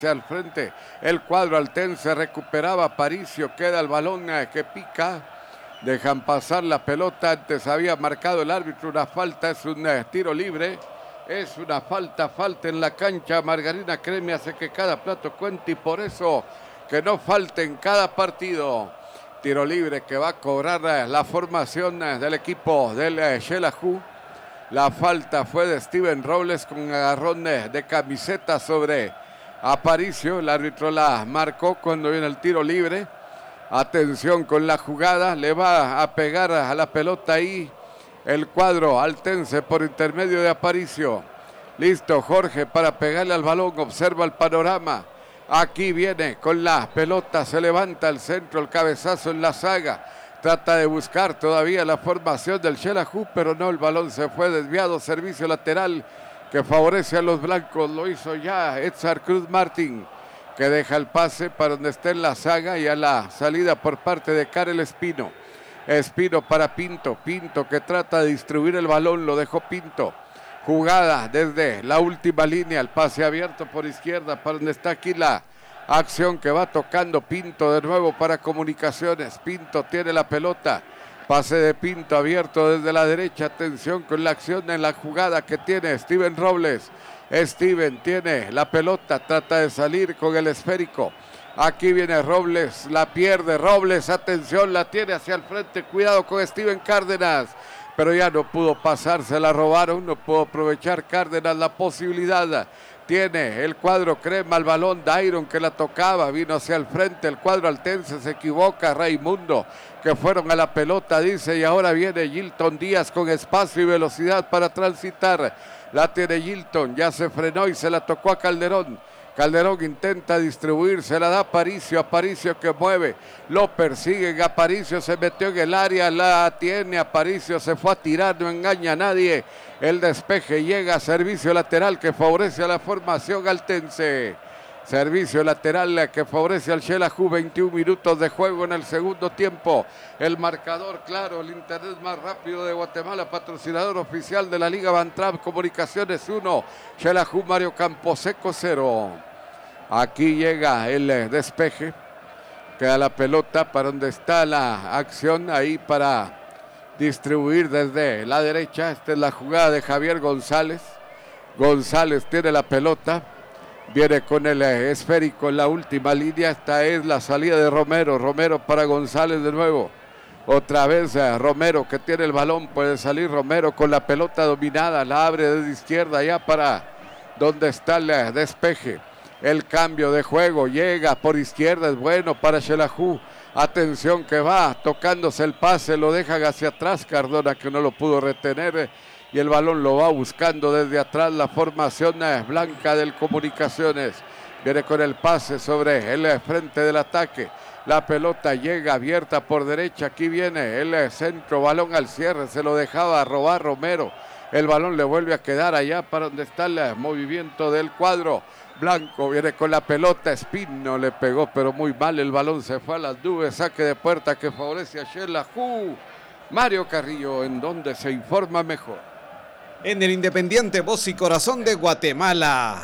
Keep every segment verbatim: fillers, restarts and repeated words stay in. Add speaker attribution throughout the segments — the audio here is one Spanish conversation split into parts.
Speaker 1: al frente, el cuadro altense recuperaba Aparicio, queda el balón que pica, dejan pasar la pelota, antes había marcado el árbitro una falta, es un eh, tiro libre, es una falta, falta en la cancha, Margarina Cremi hace que cada plato cuente y por eso que no falte en cada partido. Tiro libre que va a cobrar eh, la formación eh, del equipo del eh, Xelajú. La falta fue de Steven Robles con agarrón eh, de camiseta sobre Aparicio, el árbitro la marcó cuando viene el tiro libre. Atención con la jugada, le va a pegar a la pelota ahí el cuadro altense por intermedio de Aparicio. Listo Jorge para pegarle al balón, observa el panorama. Aquí viene con la pelota, se levanta el centro, el cabezazo en la saga. Trata de buscar todavía la formación del Xelajú, pero no, el balón se fue desviado, servicio lateral que favorece a los blancos, lo hizo ya Edgar Cruz Martín, que deja el pase para donde esté en la saga y a la salida por parte de Karel Espino. Espino para Pinto, Pinto que trata de distribuir el balón, lo dejó Pinto. Jugada desde la última línea, el pase abierto por izquierda para donde está aquí la acción que va tocando Pinto de nuevo para Comunicaciones. Pinto tiene la pelota. Pase de Pinto abierto desde la derecha. Atención con la acción en la jugada que tiene Steven Robles. Steven tiene la pelota, trata de salir con el esférico. Aquí viene Robles, la pierde Robles. Atención, la tiene hacia el frente. Cuidado con Steven Cárdenas. Pero ya no pudo pasar, se la robaron. No pudo aprovechar Cárdenas la posibilidad. Tiene el cuadro Crema el balón, Dairon que la tocaba, vino hacia el frente, el cuadro altense se equivoca, Raimundo que fueron a la pelota, dice, y ahora viene Gilton Díaz con espacio y velocidad para transitar, la tiene Gilton, ya se frenó y se la tocó a Calderón. Calderón intenta distribuir, se la da Aparicio, Aparicio que mueve, lo persiguen, Aparicio se metió en el área, la tiene, Aparicio se fue a tirar, no engaña a nadie, el despeje llega a servicio lateral que favorece a la formación altense. Servicio lateral que favorece al Xelajú, veintiún minutos de juego en el segundo tiempo. El marcador, claro, el internet más rápido de Guatemala, patrocinador oficial de la Liga Bantrap, Comunicaciones uno, Xelajú Mario Camposeco cero. Aquí llega el despeje, queda la pelota para donde está la acción, ahí para distribuir desde la derecha. Esta es la jugada de Javier González. González tiene la pelota. Viene con el esférico en la última línea. Esta es la salida de Romero. Romero para González de nuevo. Otra vez eh, Romero que tiene el balón. Puede salir Romero con la pelota dominada. La abre desde izquierda ya para donde está el eh, despeje. El cambio de juego. Llega por izquierda. Es bueno para Xelajú. Atención que va tocándose el pase. Lo dejan hacia atrás Cardona que no lo pudo retener. Y el balón lo va buscando desde atrás la formación blanca del Comunicaciones. Viene con el pase sobre el frente del ataque. La pelota llega abierta por derecha. Aquí viene el centro, balón al cierre. Se lo dejaba robar Romero. El balón le vuelve a quedar allá para donde está el movimiento del cuadro blanco. Viene con la pelota. Espino le pegó, pero muy mal. El balón se fue a las nubes. Saque de puerta que favorece a Xelajú. Mario Carrillo, en donde se informa mejor.
Speaker 2: En el Independiente Voz y Corazón de Guatemala.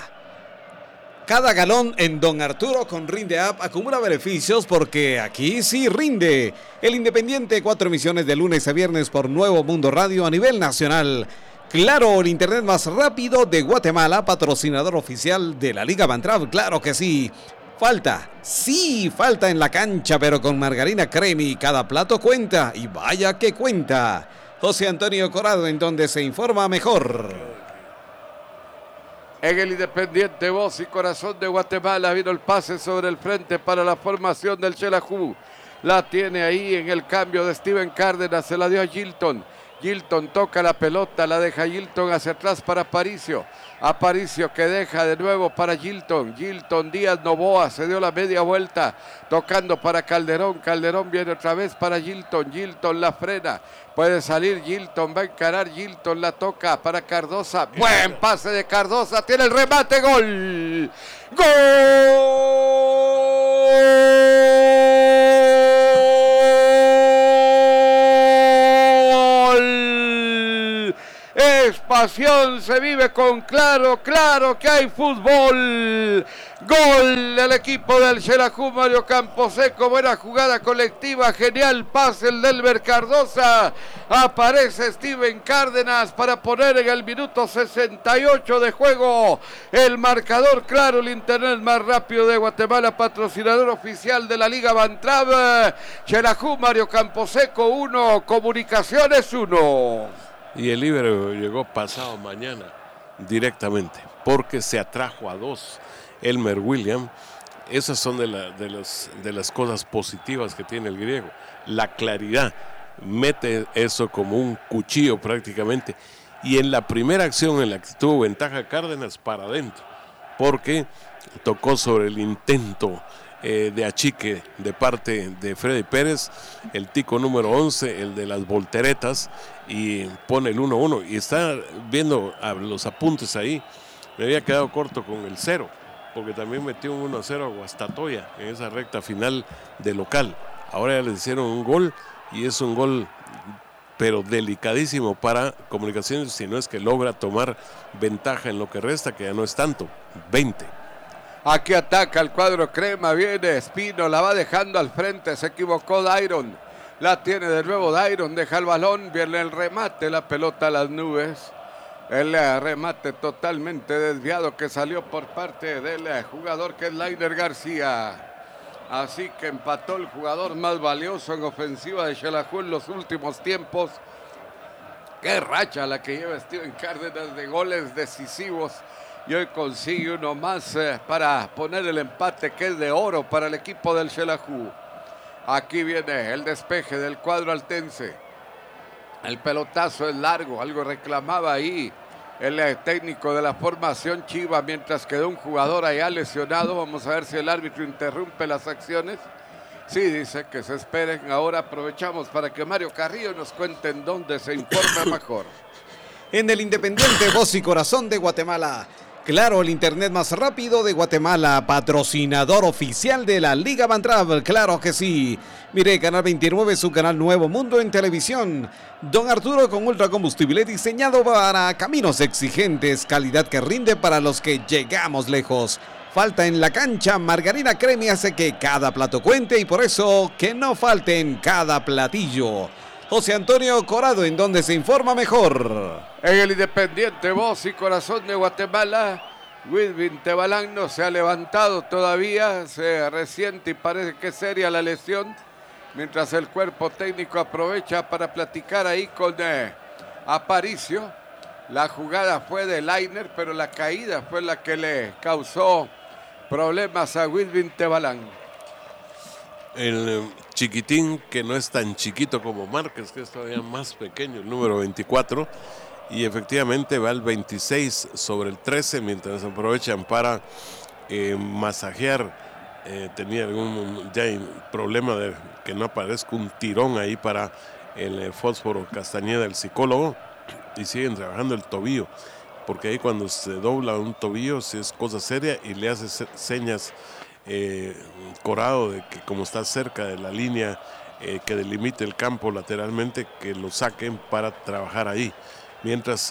Speaker 2: Cada galón en Don Arturo con Rinde App acumula beneficios porque aquí sí rinde. El Independiente, cuatro emisiones de lunes a viernes por Nuevo Mundo Radio a nivel nacional. Claro, el internet más rápido de Guatemala, patrocinador oficial de la Liga Bantrap, claro que sí. Falta, sí, falta en la cancha, pero con Margarina Cremi cada plato cuenta y vaya que cuenta. José Antonio Corado, en donde se informa mejor.
Speaker 1: En el Independiente Voz y Corazón de Guatemala vino el pase sobre el frente para la formación del Xelajú. La tiene ahí en el cambio de Steven Cárdenas, se la dio a Gilton. Gilton toca la pelota, la deja Gilton hacia atrás para Aparicio. Aparicio que deja de nuevo para Gilton. Gilton Díaz Novoa se dio la media vuelta, tocando para Calderón. Calderón viene otra vez para Gilton. Gilton la frena. Puede salir Gilton, va a encarar Gilton, la toca para Cardosa. Buen pase de Cardosa, tiene el remate, gol. ¡Gol! Es para ovación se vive con claro, claro que hay fútbol. Gol del equipo del Xelajú, Mario Camposeco, buena jugada colectiva, genial pase el Delber Cardosa. Aparece Steven Cárdenas para poner en el minuto sesenta y ocho de juego el marcador. Claro, el internet más rápido de Guatemala, patrocinador oficial de la Liga Bantrab. Xelajú, Mario Camposeco uno, Comunicaciones uno.
Speaker 3: Y el líbero llegó pasado mañana directamente, porque se atrajo a dos. Elmer William. Esas son de, la, de, los, de las cosas positivas que tiene el griego. La claridad, mete eso como un cuchillo prácticamente. Y en la primera acción en la que tuvo ventaja Cárdenas, para adentro, porque tocó sobre el intento eh, de achique de parte de Freddy Pérez, el tico número once, el de las volteretas, y pone el uno uno. Y está viendo a los apuntes ahí, me había quedado corto con el cero, porque también metió un uno a cero a Guastatoya en esa recta final de local. Ahora ya le hicieron un gol, y es un gol pero delicadísimo para Comunicaciones, si no es que logra tomar ventaja en lo que resta, que ya no es tanto, veinte.
Speaker 1: Aquí ataca el cuadro crema, viene Espino, la va dejando al frente, se equivocó Dairon, la tiene de nuevo Dairon, deja el balón, viene el remate, la pelota a las nubes. El remate totalmente desviado que salió por parte del jugador que es Lainer García. Así que empató el jugador más valioso en ofensiva de Xelajú en los últimos tiempos. Qué racha la que lleva Steven Cárdenas de goles decisivos. Y hoy consigue uno más eh, para poner el empate, que es de oro para el equipo del Xelajú. Aquí viene el despeje del cuadro altense. El pelotazo es largo, algo reclamaba ahí el técnico de la formación Chiva, mientras quedó un jugador allá lesionado. Vamos a ver si el árbitro interrumpe las acciones. Sí, dice que se esperen. Ahora aprovechamos para que Mario Carrillo nos cuente en dónde se informa mejor.
Speaker 2: En el Independiente, voz y corazón de Guatemala. Claro, el internet más rápido de Guatemala, patrocinador oficial de la Liga Bantrab, claro que sí. Mire, Canal veintinueve, su canal Nuevo Mundo en televisión. Don Arturo con ultracombustible diseñado para caminos exigentes, calidad que rinde para los que llegamos lejos. Falta en la cancha, margarina crema hace que cada plato cuente, y por eso que no falte en cada platillo. José Antonio Corado, en donde se informa mejor.
Speaker 1: En el Independiente, voz y corazón de Guatemala, Wilvin Tebalán no se ha levantado todavía, se resiente y parece que es seria la lesión, mientras el cuerpo técnico aprovecha para platicar ahí con eh, Aparicio. La jugada fue de Lainer, pero la caída fue la que le causó problemas a Wilvin Tebalán.
Speaker 3: El eh, chiquitín, que no es tan chiquito como Márquez, que es todavía más pequeño, el número veinticuatro, y efectivamente va el veintiséis sobre el trece, mientras aprovechan para eh, masajear. Eh, tenía algún ya problema de que no aparezca un tirón ahí para el eh, Fósforo Castañeda, el psicólogo, y siguen trabajando el tobillo, porque ahí cuando se dobla un tobillo si es cosa seria, y le hace se señas Eh, Corado de que como está cerca de la línea eh, que delimite el campo lateralmente, que lo saquen para trabajar ahí. Mientras,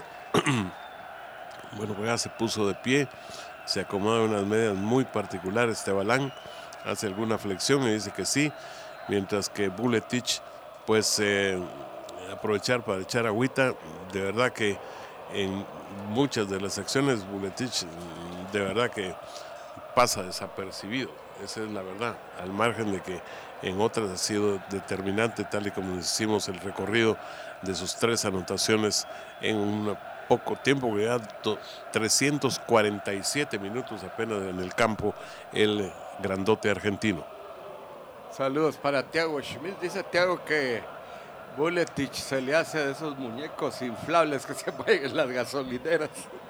Speaker 3: bueno, pues ya se puso de pie, se acomoda unas medias muy particulares. Tebalán hace alguna flexión y dice que sí, mientras que Buletich, pues eh, aprovechar para echar agüita. De verdad que en muchas de las acciones Buletich de verdad que pasa desapercibido, esa es la verdad, al margen de que en otras ha sido determinante, tal y como hicimos el recorrido de sus tres anotaciones en un poco tiempo, que ya trescientos cuarenta y siete minutos apenas en el campo, el grandote argentino.
Speaker 1: Saludos para Thiago Schmidt. Dice Thiago que Buletich se le hace de esos muñecos inflables que se mueven en las gasolineras.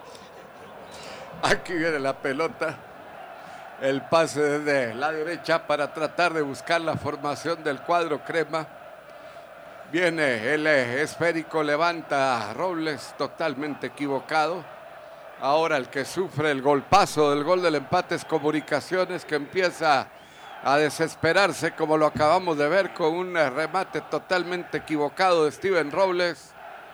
Speaker 1: Aquí viene la pelota. El pase desde la derecha para tratar de buscar la formación del cuadro crema. Viene el esférico, levanta a Robles, totalmente equivocado. Ahora el que sufre el golpazo del gol del empate es Comunicaciones, que empieza a desesperarse, como lo acabamos de ver, con un remate totalmente equivocado de Steven Robles.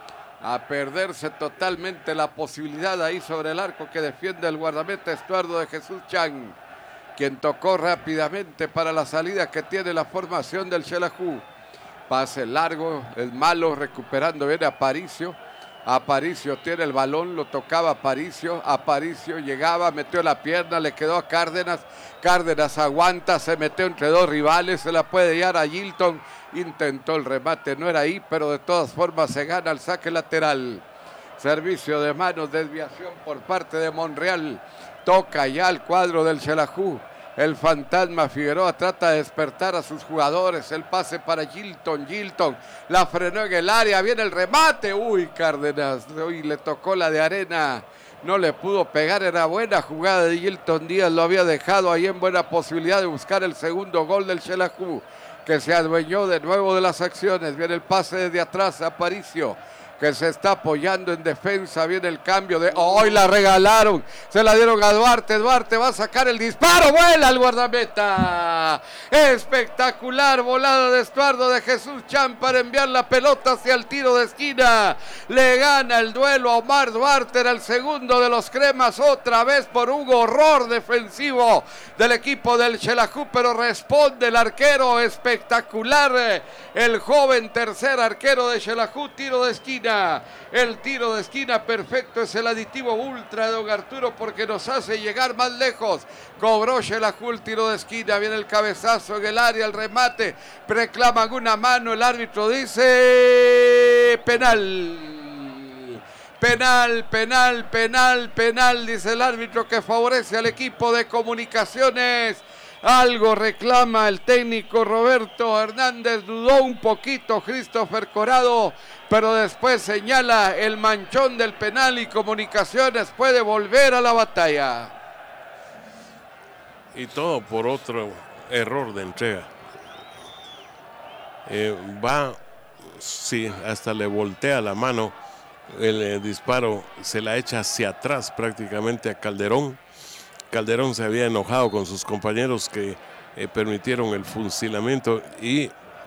Speaker 1: a perderse totalmente la posibilidad ahí sobre el arco que defiende el guardameta Estuardo de Jesús Chan, quien tocó rápidamente para la salida que tiene la formación del Xelajú. Pase largo, el malo recuperando, viene Aparicio. Aparicio tiene el balón, lo tocaba Aparicio. Aparicio llegaba, metió la pierna, le quedó a Cárdenas. Cárdenas aguanta, se metió entre dos rivales, se la puede llevar a Gilton. Intentó el remate, no era ahí, pero de todas formas se gana el saque lateral. Servicio de manos, desviación por parte de Monreal. Toca ya el cuadro del Xelajú. El fantasma Figueroa trata de despertar a sus jugadores. El pase para Gilton. Gilton la frenó en el área. Viene el remate. Uy, Cárdenas. Uy, le tocó la de arena. No le pudo pegar. Era buena jugada de Gilton Díaz. Lo había dejado ahí en buena posibilidad de buscar el segundo gol del Xelajú, que se adueñó de nuevo de las acciones. Viene el pase desde atrás. Aparicio, que se está apoyando en defensa. Viene el cambio de... ¡Hoy la regalaron! Se la dieron a Duarte. Duarte va a sacar el disparo. ¡Vuela al guardameta! Espectacular volada de Estuardo de Jesús Chan para enviar la pelota hacia el tiro de esquina. Le gana el duelo a Omar Duarte. Era el segundo de los cremas. Otra vez por un horror defensivo del equipo del Xelajú, pero responde el arquero. Espectacular. El joven tercer arquero de Xelajú. Tiro de esquina. El tiro de esquina perfecto, es el aditivo ultra de don Arturo porque nos hace llegar más lejos. Cobró Xelajú el tiro de esquina, viene el cabezazo en el área, el remate, reclaman una mano, el árbitro dice penal. Penal, penal, penal, penal, dice el árbitro, que favorece al equipo de Comunicaciones. Algo reclama el técnico Roberto Hernández, dudó un poquito Christopher Corado, pero después señala el manchón del penal y Comunicaciones puede volver a la batalla.
Speaker 3: Y todo por otro error de entrega. Eh, va, sí, hasta le voltea la mano, el eh, disparo se la echa hacia atrás prácticamente a Calderón. Calderón se había enojado con sus compañeros que eh, permitieron el fusilamiento y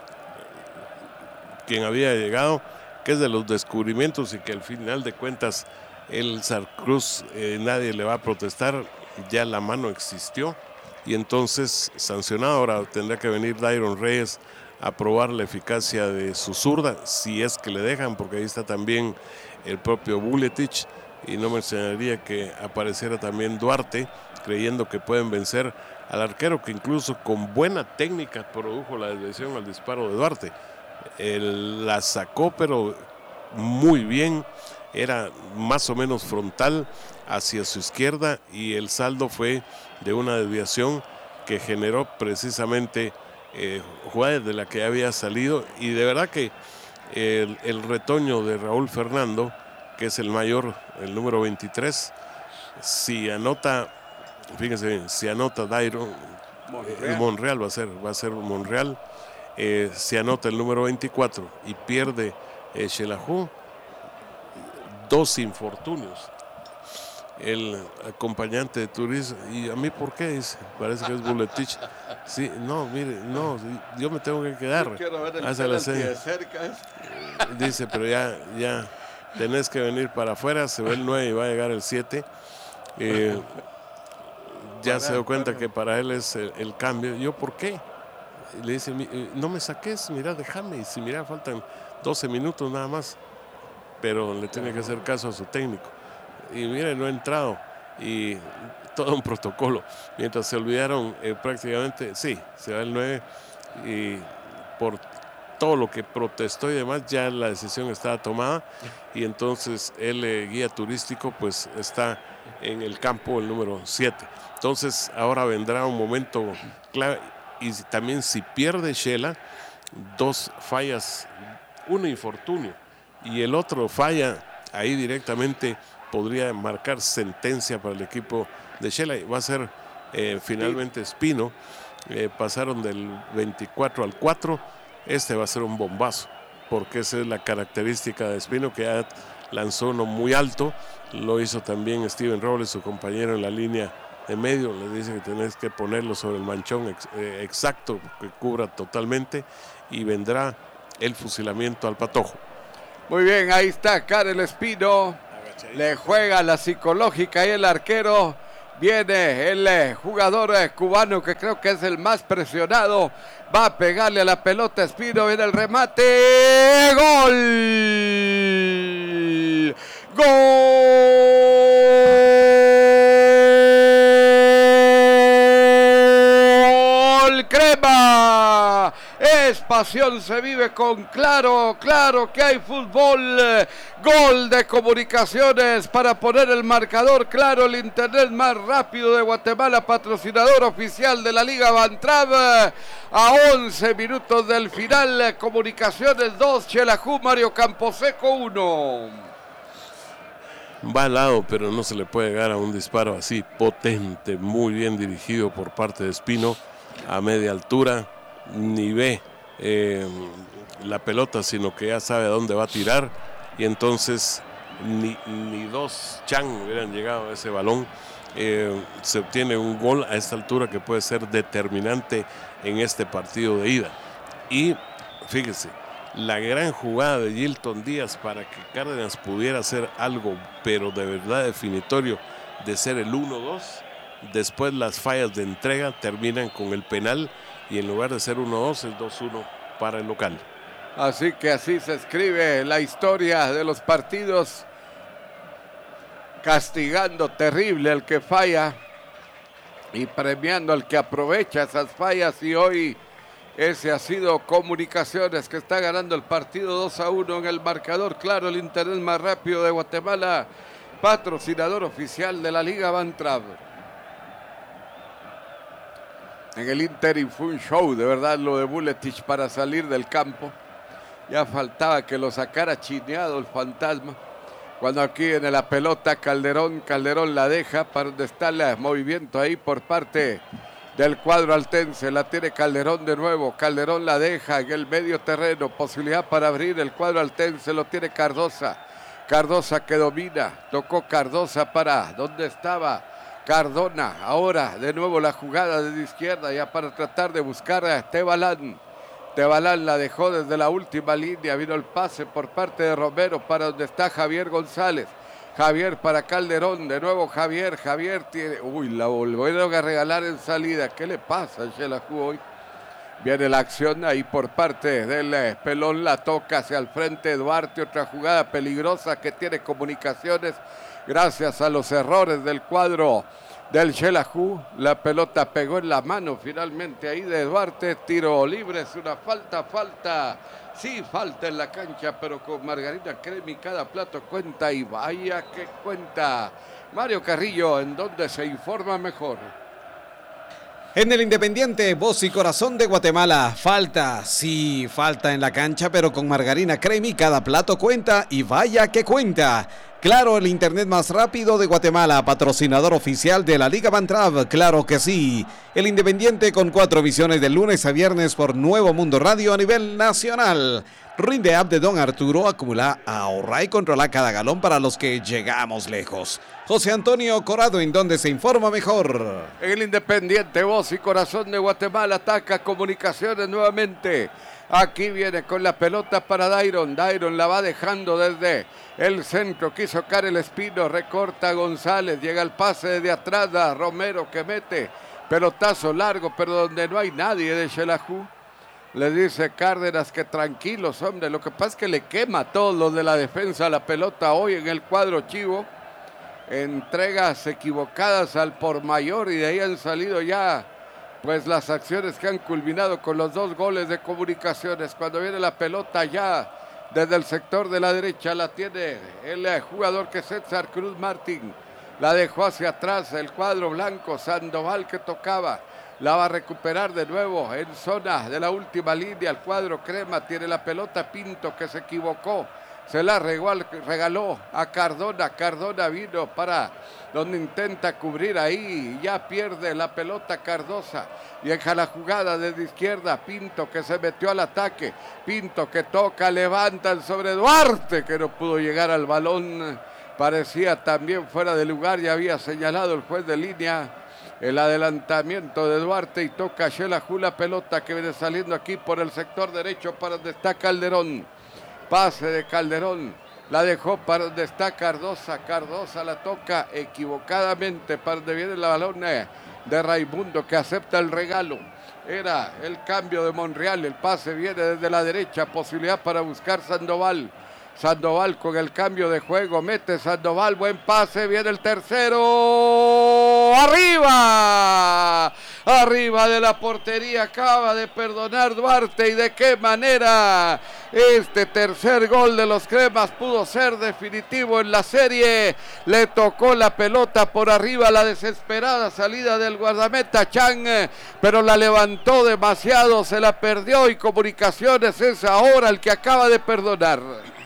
Speaker 3: quien había llegado, que es de los descubrimientos y que al final de cuentas el Sarcruz eh, nadie le va a protestar, ya la mano existió y entonces sancionado. Ahora tendrá que venir Dairon Reyes a probar la eficacia de su zurda, si es que le dejan, porque ahí está también el propio Buletich y no me extrañaría que apareciera también Duarte, creyendo que pueden vencer al arquero, que incluso con buena técnica produjo la desviación al disparo de Duarte. Él la sacó, pero muy bien, era más o menos frontal hacia su izquierda y el saldo fue de una desviación que generó precisamente eh, jugadas de la que había salido. Y de verdad que el, el retoño de Raúl Fernando, que es el mayor, el número veintitrés, si anota, fíjense bien, si anota Dairon, Monreal, eh, Monreal va a ser, va a ser Monreal, eh, si anota el número veinticuatro y pierde eh, Xelajú, dos infortunios. El acompañante de turismo, y a mí por qué dice, parece que es Buletich. Sí, no, mire, no, yo me tengo que quedar.
Speaker 1: Yo quiero ver el
Speaker 3: Hace la seña.
Speaker 1: de cerca.
Speaker 3: Dice, pero ya, ya tenés que venir para afuera, se ve el nueve y va a llegar el siete. Eh, ya se dio cuenta que para él es el, el cambio. ¿Yo por qué? Le dice, no me saques, mira, déjame. Y si mira, faltan doce minutos nada más. Pero le tiene que hacer caso a su técnico. Y mire, no ha entrado. Y todo un protocolo. Mientras se olvidaron eh, prácticamente, sí, se va el nueve. Y por todo lo que protestó y demás, ya la decisión estaba tomada. Y entonces el eh, guía turístico pues está en el campo, el número siete. Entonces ahora vendrá un momento clave. Y también si pierde Xela, dos fallas, un infortunio y el otro falla, ahí directamente podría marcar sentencia para el equipo de Xela. Va a ser eh, finalmente Espino. Eh, pasaron del veinticuatro al cuatro. Este va a ser un bombazo, porque esa es la característica de Espino, que ya lanzó uno muy alto. Lo hizo también Steven Robles, su compañero en la línea de medio. Le dice que tenés que ponerlo sobre el manchón ex, eh, exacto, que cubra totalmente, y vendrá el fusilamiento al Patojo.
Speaker 1: Muy bien, ahí está Karel Espino. Le juega la psicológica y el arquero. Viene el eh, jugador eh, cubano que creo que es el más presionado. Va a pegarle a la pelota Espino. Viene el remate. ¡Gol! ¡Gol! ¡Crema! Es pasión, se vive con Claro, claro que hay fútbol. Gol de Comunicaciones para poner el marcador. Claro, el internet más rápido de Guatemala, patrocinador oficial de la Liga Bantrav. A once minutos del final, Comunicaciones dos, Xelajú, Mario Camposeco uno.
Speaker 3: Va al lado, pero no se le puede llegar a un disparo así potente, muy bien dirigido por parte de Espino, a media altura. Ni ve eh, la pelota, sino que ya sabe a dónde va a tirar, y entonces ni, ni dos Chan hubieran llegado a ese balón. Eh, se obtiene un gol a esta altura que puede ser determinante en este partido de ida. Y fíjese, la gran jugada de Gilton Díaz para que Cárdenas pudiera hacer algo, pero de verdad definitorio, de ser el uno dos. Después las fallas de entrega terminan con el penal, y en lugar de ser uno dos es dos uno para el local.
Speaker 1: Así que así se escribe la historia de los partidos, castigando terrible al que falla y premiando al que aprovecha esas fallas, y hoy ese ha sido Comunicaciones, que está ganando el partido dos a uno en el marcador. Claro, el internet más rápido de Guatemala, patrocinador oficial de la Liga Bantrav. En el Inter fue un show, de verdad, lo de Buletich para salir del campo. Ya faltaba que lo sacara chineado el fantasma. Cuando aquí en la pelota Calderón, Calderón la deja para donde está el movimiento ahí por parte del cuadro altense. La tiene Calderón de nuevo. Calderón la deja en el medio terreno. Posibilidad para abrir el cuadro altense. Lo tiene Cardosa. Cardosa que domina. Tocó Cardosa para donde estaba Cardona. Ahora de nuevo la jugada desde izquierda ya para tratar de buscar a Tebalán. Tebalán la dejó desde la última línea. Vino el pase por parte de Romero para donde está Javier González. Javier para Calderón. De nuevo Javier. Javier tiene... Uy, la volvieron a regalar en salida. ¿Qué le pasa a Xelajú hoy? Viene la acción ahí por parte del Pelón. La toca hacia el frente Duarte. Otra jugada peligrosa que tiene Comunicaciones. Gracias a los errores del cuadro del Xelajú, la pelota pegó en la mano finalmente ahí de Duarte. Tiro libre, es una falta, falta, sí, falta en la cancha, pero con Margarina Cremi cada plato cuenta, y vaya que cuenta. Mario Carrillo, ¿en dónde se informa mejor?
Speaker 2: En el Independiente, voz y corazón de Guatemala. Falta, sí, falta en la cancha, pero con Margarina Cremi cada plato cuenta, y vaya que cuenta. Claro, el internet más rápido de Guatemala, patrocinador oficial de la Liga Bantrav, claro que sí. El Independiente con cuatro visiones de lunes a viernes por Nuevo Mundo Radio a nivel nacional. Rinde App de Don Arturo, acumula, ahorra y controla cada galón para los que llegamos lejos. José Antonio Corado, ¿en dónde se informa mejor?
Speaker 1: En el Independiente, voz y corazón de Guatemala, ataca Comunicaciones nuevamente. Aquí viene con la pelota para Dairon. Dairon la va dejando desde el centro. Quiso Karel Espino. Recorta González. Llega el pase desde atrás a Romero que mete pelotazo largo, pero donde no hay nadie de Xelajú. Le dice Cárdenas que tranquilos, hombre. Lo que pasa es que le quema a todos los de la defensa la pelota hoy en el cuadro chivo. Entregas equivocadas al por mayor, y de ahí han salido ya pues las acciones que han culminado con los dos goles de Comunicaciones. Cuando viene la pelota ya desde el sector de la derecha, la tiene el jugador que es César Cruz Martín. La dejó hacia atrás el cuadro blanco. Sandoval que tocaba. La va a recuperar de nuevo en zona de la última línea. El cuadro crema tiene la pelota. Pinto que se equivocó. Se la regaló a Cardona. Cardona vino para donde intenta cubrir ahí. Ya pierde la pelota Cardosa. Deja la jugada desde izquierda. Pinto que se metió al ataque. Pinto que toca, levantan sobre Duarte, que no pudo llegar al balón. Parecía también fuera de lugar. Ya había señalado el juez de línea el adelantamiento de Duarte, y toca Xelajú la pelota que viene saliendo aquí por el sector derecho para donde está Calderón. Pase de Calderón. La dejó para donde está Cardosa. Cardosa la toca equivocadamente para donde viene el balón de Raimundo, que acepta el regalo. Era el cambio de Monreal. El pase viene desde la derecha. Posibilidad para buscar Sandoval. Sandoval con el cambio de juego. Mete Sandoval. Buen pase. Viene el tercero. ¡Arriba! Arriba de la portería. Acaba de perdonar Duarte. ¿Y de qué manera? Este tercer gol de los cremas pudo ser definitivo en la serie. Le tocó la pelota por arriba. La desesperada salida del guardameta Chang. Pero la levantó demasiado. Se la perdió. Y Comunicaciones es ahora el que acaba de perdonar.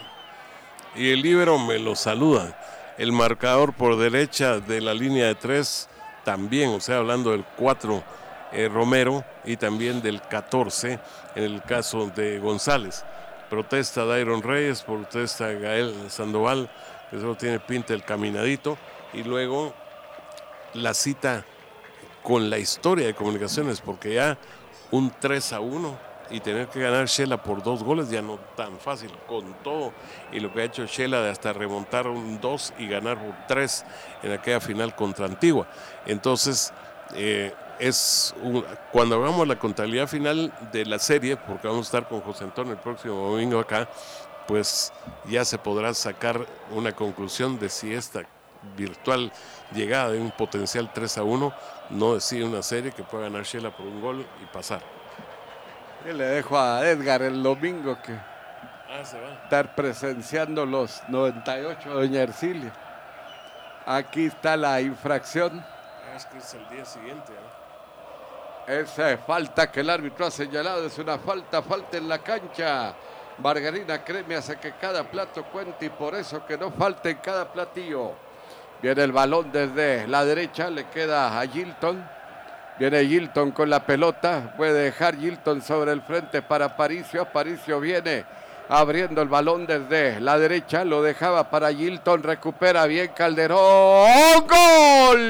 Speaker 3: Y el líbero me lo saluda. El marcador por derecha de la línea de tres también, o sea, hablando del cuatro, eh, Romero, y también del catorce, en el caso de González. Protesta Dairon Reyes, protesta Gael Sandoval, que solo tiene pinta el caminadito, y luego la cita con la historia de Comunicaciones, porque ya un tres a uno y tener que ganar Shela por dos goles ya no tan fácil, con todo y lo que ha hecho Shela de hasta remontar un dos y ganar un tres en aquella final contra Antigua. Entonces eh, es un, cuando hagamos la contabilidad final de la serie, porque vamos a estar con José Antonio el próximo domingo acá, pues ya se podrá sacar una conclusión de si esta virtual llegada de un potencial tres a uno no decide una serie que pueda ganar Shela por un gol y pasar.
Speaker 1: Yo le dejo a Edgar el domingo que
Speaker 3: ah, se va.
Speaker 1: estar presenciando los noventa y ocho de Doña Ercilia. Aquí está la infracción.
Speaker 3: Es que es el día siguiente, ¿no?
Speaker 1: Esa falta que el árbitro ha señalado es una falta, falta en la cancha. Margarina Creme hace que cada plato cuente y por eso que no falte en cada platillo. Viene el balón desde la derecha, le queda a Gilton. Viene Gilton con la pelota, puede dejar Gilton sobre el frente para Aparicio. Aparicio viene abriendo el balón desde la derecha, lo dejaba para Gilton, recupera bien Calderón. ¡Gol!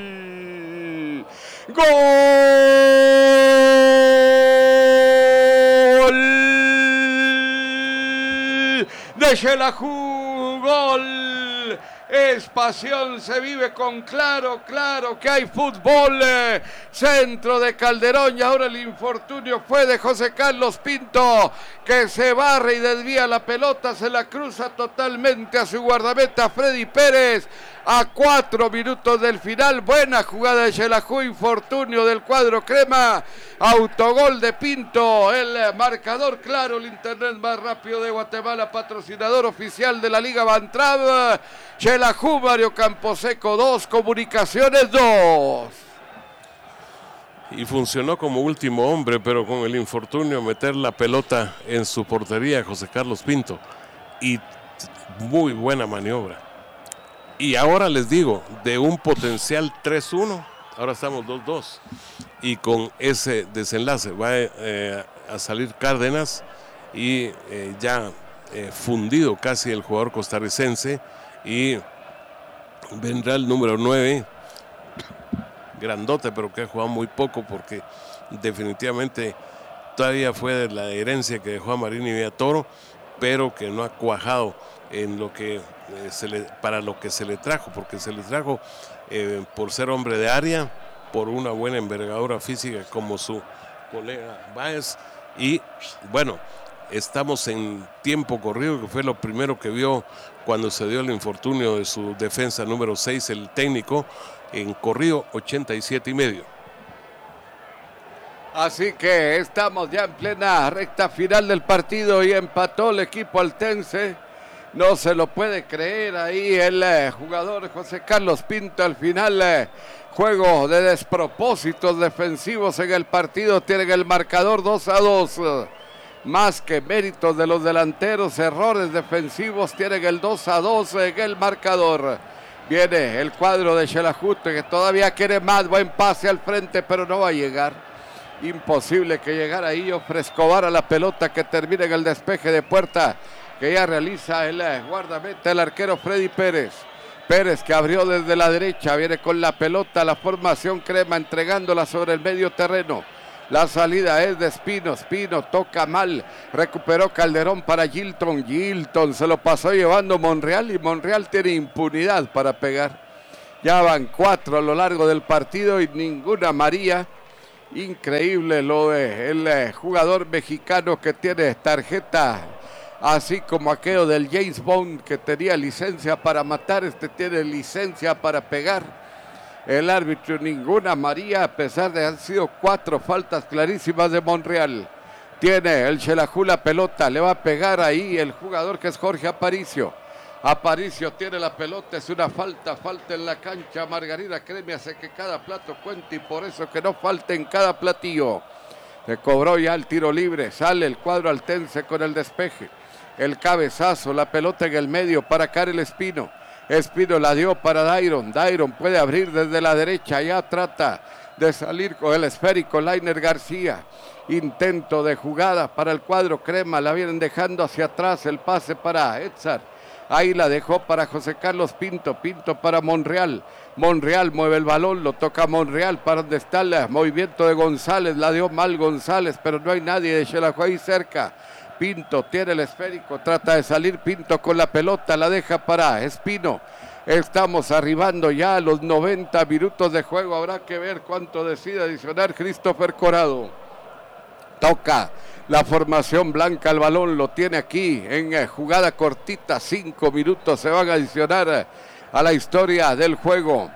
Speaker 1: ¡Gol! De Xelajú, gol. Es pasión, se vive con claro, claro que hay fútbol. Eh, centro de Calderón y ahora el infortunio fue de José Carlos Pinto, que se barre y desvía la pelota, se la cruza totalmente a su guardameta Freddy Pérez. A cuatro minutos del final, buena jugada de Xelajú, infortunio del cuadro crema, autogol de Pinto, el marcador claro, el internet más rápido de Guatemala, patrocinador oficial de la Liga Bantrav. Xelajú, Mario Camposeco dos, Comunicaciones dos.
Speaker 3: Y funcionó como último hombre, pero con el infortunio meter la pelota en su portería, José Carlos Pinto. Y muy buena maniobra. Y ahora les digo, de un potencial tres uno, ahora estamos dos dos. Y con ese desenlace va eh, a salir Cárdenas y eh, ya eh, fundido casi el jugador costarricense. Y vendrá el número nueve, grandote, pero que ha jugado muy poco porque definitivamente todavía fue de la herencia que dejó a Marini Villatoro, pero que no ha cuajado en lo que eh, se le, para lo que se le trajo, porque se le trajo eh, por ser hombre de área, por una buena envergadura física como su colega Báez, y bueno, estamos en tiempo corrido, que fue lo primero que vio cuando se dio el infortunio de su defensa número seis, el técnico, en corrido ochenta y siete y medio.
Speaker 1: Así que estamos ya en plena recta final del partido y empató el equipo altense. No se lo puede creer ahí el eh, jugador José Carlos Pinto. Al final, eh, juego de despropósitos defensivos en el partido. Tienen el marcador dos a dos. Más que méritos de los delanteros, errores defensivos, tienen el dos a dos en el marcador. Viene el cuadro de Xelajú, que todavía quiere más. Buen pase al frente, pero no va a llegar. Imposible que llegara ahí Escobar a la pelota, que termina en el despeje de puerta que ya realiza el guardameta, el arquero Freddy Pérez. Pérez, que abrió desde la derecha, viene con la pelota, la formación crema, entregándola sobre el medio terreno. La salida es de Espino. Espino toca mal. Recuperó Calderón para Gilton. Gilton se lo pasó llevando Monreal y Monreal tiene impunidad para pegar. Ya van cuatro a lo largo del partido y ninguna amarilla. Increíble lo de el eh, jugador mexicano que tiene tarjeta, así como aquello del James Bond que tenía licencia para matar, este tiene licencia para pegar. El árbitro ninguna amarilla, a pesar de que han sido cuatro faltas clarísimas de Monreal. Tiene el Xelajú la pelota, le va a pegar ahí el jugador que es Jorge Aparicio. Aparicio tiene la pelota, es una falta, falta en la cancha. Margarita Cremi hace que cada plato cuente y por eso que no falte en cada platillo. Se cobró ya el tiro libre, sale el cuadro altense con el despeje. El cabezazo, la pelota en el medio para Karel Espino. Espino la dio para Dairon, Dairon puede abrir desde la derecha, ya trata de salir con el esférico Lainer García. Intento de jugada para el cuadro crema, la vienen dejando hacia atrás, el pase para Etzar. Ahí la dejó para José Carlos Pinto, Pinto para Monreal. Monreal mueve el balón, lo toca Monreal para donde está el movimiento de González, la dio mal González, pero no hay nadie de Xelajú ahí cerca. Pinto tiene el esférico, trata de salir Pinto con la pelota, la deja para Espino. Estamos arribando ya a los noventa minutos de juego, habrá que ver cuánto decide adicionar Christopher Corado. Toca la formación blanca, el balón lo tiene aquí en eh, jugada cortita, cinco minutos se van a adicionar eh, a la historia del juego.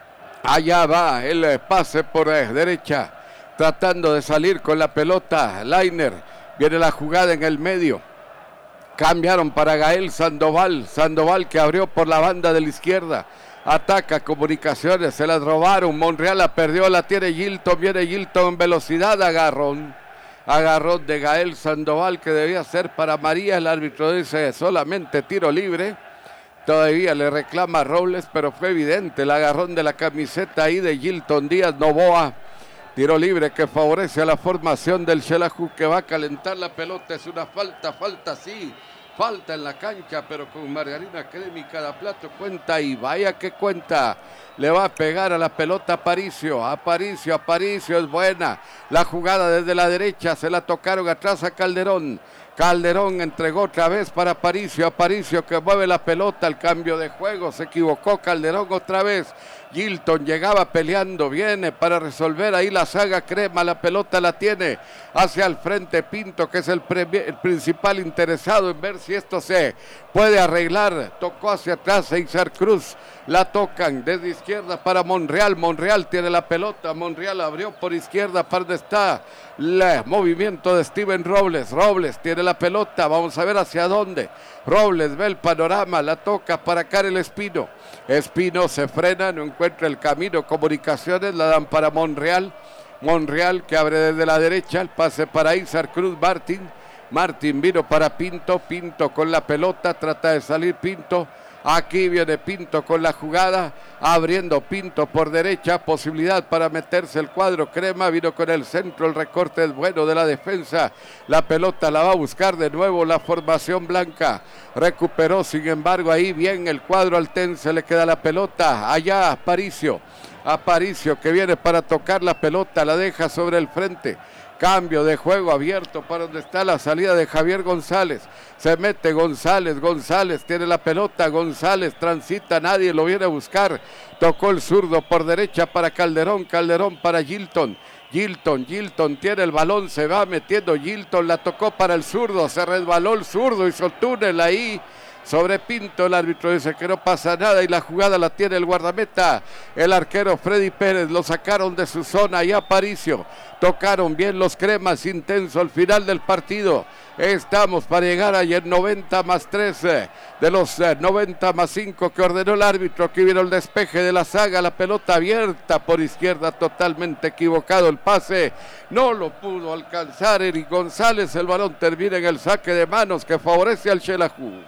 Speaker 1: Allá va el eh, pase por eh, derecha, tratando de salir con la pelota, Lainer, viene la jugada en el medio. Cambiaron para Gael Sandoval, Sandoval que abrió por la banda de la izquierda. Ataca Comunicaciones, se la robaron, Monreal la perdió, la tiene Gilton, viene Gilton en velocidad, agarrón. Agarrón de Gael Sandoval que debía ser para María, el árbitro dice solamente tiro libre. Todavía le reclama a Robles, pero fue evidente el agarrón de la camiseta ahí de Gilton Díaz Novoa. Tiro libre que favorece a la formación del Xelajú que va a calentar la pelota. Es una falta, falta sí, falta en la cancha, pero con Margarita Cremi cada plato cuenta y vaya que cuenta. Le va a pegar a la pelota Aparicio, Aparicio, Aparicio es buena. La jugada desde la derecha, se la tocaron atrás a Calderón. Calderón entregó otra vez para Aparicio, Aparicio que mueve la pelota, el cambio de juego, se equivocó Calderón otra vez. Gilton llegaba peleando, viene para resolver ahí la saga crema, la pelota la tiene hacia el frente Pinto, que es el, el principal interesado en ver si esto se puede arreglar. Tocó hacia atrás César Cruz, la tocan desde izquierda para Monreal, Monreal tiene la pelota, Monreal abrió por izquierda para donde está el movimiento de Steven Robles, Robles tiene la pelota, vamos a ver hacia dónde. Robles ve el panorama, la toca para Karel Espino. Espino se frena, no encuentra el camino. Comunicaciones la dan para Monreal. Monreal que abre desde la derecha, el pase para Isar Cruz Martín. Martín vino para Pinto, Pinto con la pelota, trata de salir Pinto. Aquí viene Pinto con la jugada, abriendo Pinto por derecha, posibilidad para meterse el cuadro crema, vino con el centro, el recorte es bueno de la defensa, la pelota la va a buscar de nuevo la formación blanca, recuperó sin embargo ahí bien el cuadro altense, le queda la pelota, allá Aparicio, Aparicio que viene para tocar la pelota, la deja sobre el frente. Cambio de juego abierto para donde está la salida de Javier González. Se mete González, González tiene la pelota, González transita, nadie lo viene a buscar. Tocó el zurdo por derecha para Calderón, Calderón para Gilton. Gilton, Gilton tiene el balón, se va metiendo Gilton, la tocó para el zurdo, se resbaló el zurdo, hizo túnel ahí. Sobre Pinto, el árbitro dice que no pasa nada y la jugada la tiene el guardameta, el arquero Freddy Pérez, lo sacaron de su zona y Aparicio, tocaron bien los cremas, intenso al final del partido, estamos para llegar ahí en noventa más trece, de los eh, noventa más cinco que ordenó el árbitro, aquí vino el despeje de la saga, la pelota abierta por izquierda, totalmente equivocado el pase, no lo pudo alcanzar Eric González, el balón termina en el saque de manos que favorece al Xelajú.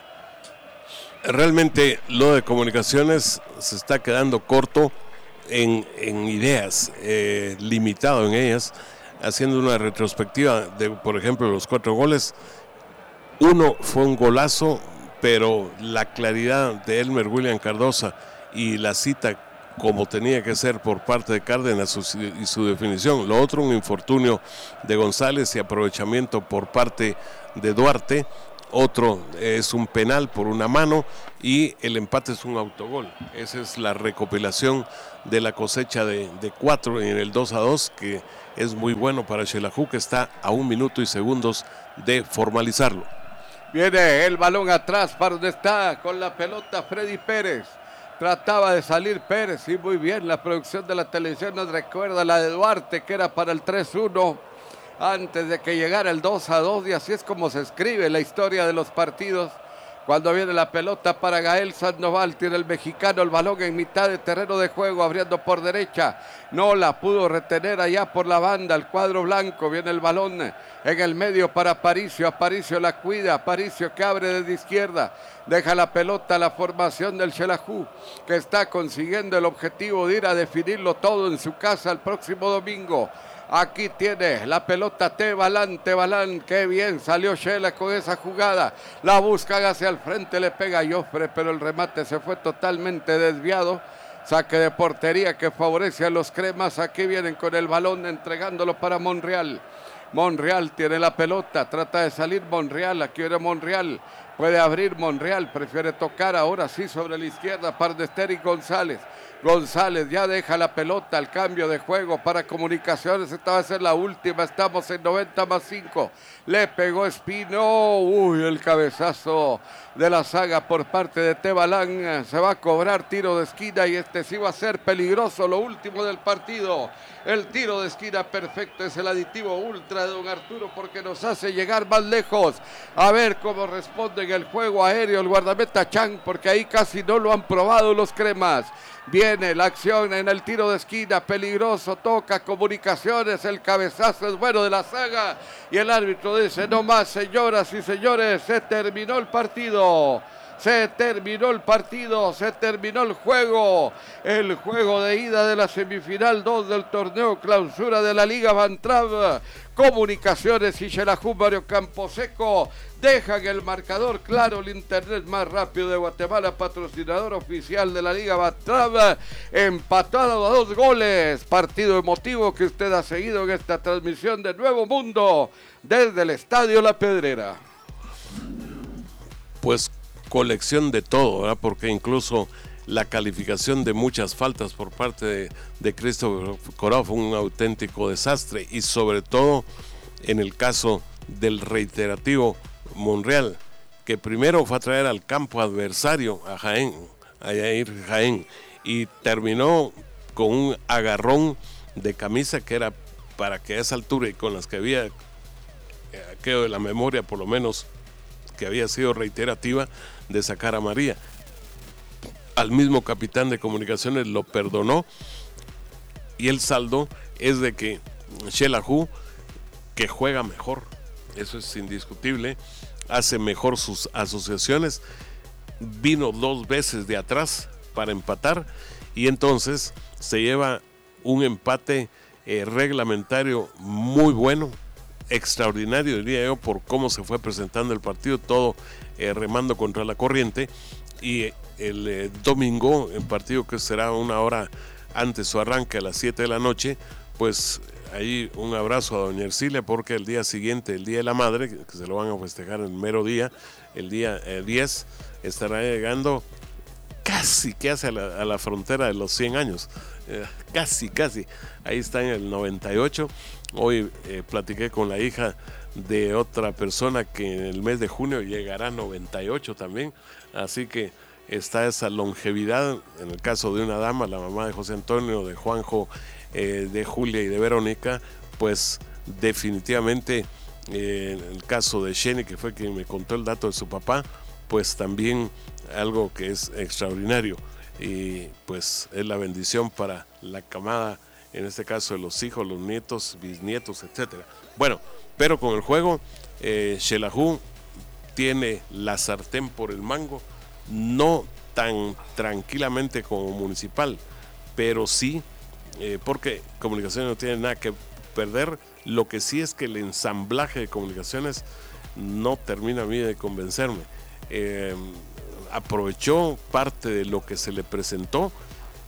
Speaker 3: Realmente lo de Comunicaciones se está quedando corto en, en ideas, eh, limitado en ellas, haciendo una retrospectiva de, por ejemplo, los cuatro goles. Uno fue un golazo, pero la claridad de Elmer William Cardosa y la cita como tenía que ser por parte de Cárdenas y su definición. Lo otro, un infortunio de González y aprovechamiento por parte de Duarte. Otro es un penal por una mano y el empate es un autogol. Esa es la recopilación de la cosecha de, de cuatro en el dos a dos, que es muy bueno para Xelajú, que está a un minuto y segundos de formalizarlo.
Speaker 1: Viene el balón atrás para donde está con la pelota Freddy Pérez. Trataba de salir Pérez y muy bien, la producción de la televisión nos recuerda la de Duarte, que era para el tres uno antes de que llegara el dos a dos, y así es como se escribe la historia de los partidos. Cuando viene la pelota para Gael Sandoval, tiene el mexicano el balón en mitad de terreno de juego, abriendo por derecha. No la pudo retener allá por la banda, el cuadro blanco. Viene el balón en el medio para Aparicio. Aparicio la cuida, Aparicio que abre desde izquierda. Deja la pelota a la formación del Xelajú, que está consiguiendo el objetivo de ir a definirlo todo en su casa el próximo domingo. Aquí tiene la pelota Tebalán, Tebalán, qué bien salió Shela con esa jugada, la buscan hacia el frente, le pega a Joffre, pero el remate se fue totalmente desviado. Saque de portería que favorece a los cremas. Aquí vienen con el balón entregándolo para Monreal. Monreal tiene la pelota, trata de salir Monreal, aquí viene Monreal, puede abrir Monreal, prefiere tocar ahora sí sobre la izquierda para Desteri González. González ya deja la pelota, al cambio de juego para Comunicaciones, esta va a ser la última, estamos en noventa más cinco, le pegó Espino, uy, el cabezazo de la saga por parte de Tebalán, se va a cobrar tiro de esquina y este sí va a ser peligroso, lo último del partido. El tiro de esquina perfecto es el aditivo ultra de don Arturo porque nos hace llegar más lejos. A ver cómo responde en el juego aéreo el guardameta Chang, porque ahí casi no lo han probado los cremas. Viene la acción en el tiro de esquina, peligroso, toca Comunicaciones, el cabezazo es bueno de la saga y el árbitro dice no más, señoras y señores, se terminó el partido. Se terminó el partido, se terminó el juego, el juego de ida de la semifinal dos del torneo clausura de la Liga Bantrav. Comunicaciones y Xelajú Mario Camposeco dejan el marcador claro, el internet más rápido de Guatemala, patrocinador oficial de la Liga Bantrav, empatado a dos goles, partido emotivo que usted ha seguido en esta transmisión de Nuevo Mundo desde el Estadio La Pedrera.
Speaker 3: Pues colección de todo, ¿verdad? Porque incluso la calificación de muchas faltas por parte de, de Christopher Corao fue un auténtico desastre, y sobre todo en el caso del reiterativo Monreal, que primero fue a traer al campo adversario a Jaén, a Yair Jaén, y terminó con un agarrón de camisa que era para que a esa altura y con las que había, aquello de la memoria por lo menos, que había sido reiterativa, de sacar a María. Al mismo capitán de Comunicaciones lo perdonó, y el saldo es de que Xelajú, que juega mejor, eso es indiscutible, hace mejor sus asociaciones, vino dos veces de atrás para empatar, y entonces se lleva un empate eh, reglamentario muy bueno, extraordinario diría yo, por cómo se fue presentando el partido, todo eh, remando contra la corriente. Y el eh, domingo, el partido que será una hora antes su arranque a las siete de la noche, pues ahí un abrazo a doña Ercilia, porque el día siguiente, el Día de la Madre, que se lo van a festejar el mero día, el día eh, diez, estará llegando casi que hace a la, a la frontera de los cien años, eh, casi, casi, ahí está en el noventa y ocho. Hoy eh, platiqué con la hija de otra persona que en el mes de junio llegará a noventa y ocho también, así que está esa longevidad, en el caso de una dama, la mamá de José Antonio, de Juanjo, eh, de Julia y de Verónica, pues definitivamente eh, en el caso de Jenny, que fue quien me contó el dato de su papá, pues también algo que es extraordinario, y pues es la bendición para la camada, en este caso de los hijos, los nietos, bisnietos, etcétera. Bueno, pero con el juego, eh, Xelajú tiene la sartén por el mango, no tan tranquilamente como Municipal, pero sí, eh, porque Comunicaciones no tiene nada que perder. Lo que sí es que el ensamblaje de Comunicaciones no termina a mí de convencerme. Eh, aprovechó parte de lo que se le presentó,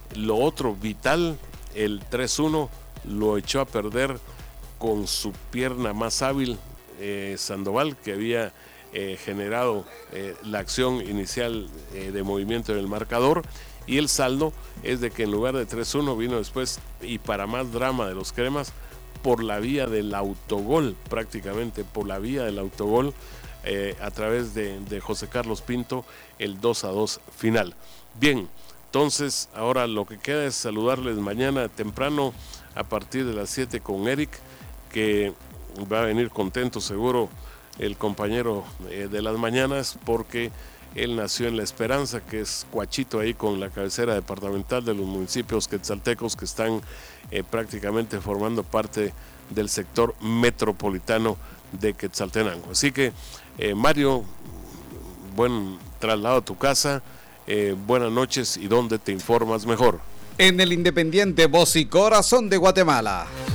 Speaker 3: lo otro vital, el tres uno, lo echó a perder con su pierna más hábil eh, Sandoval, que había eh, generado eh, la acción inicial eh, de movimiento en el marcador, y el saldo es de que en lugar de tres uno vino después, y para más drama de los cremas, por la vía del autogol, prácticamente por la vía del autogol, eh, a través de, de José Carlos Pinto, el dos a dos final. Bien, entonces ahora lo que queda es saludarles mañana temprano a partir de las siete con Eric, que va a venir contento seguro el compañero eh, de las mañanas, porque él nació en La Esperanza, que es Cuachito, ahí con la cabecera departamental de los municipios quetzaltecos que están eh, prácticamente formando parte del sector metropolitano de Quetzaltenango. Así que eh, Mario, buen traslado a tu casa, eh, buenas noches, y ¿dónde te informas mejor?
Speaker 2: En el Independiente, voz y corazón de Guatemala.